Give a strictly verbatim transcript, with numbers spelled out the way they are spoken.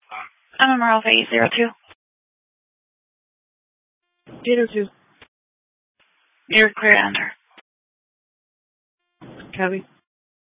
I'm Emerald eight zero two. zero two. You're clear to enter. Copy.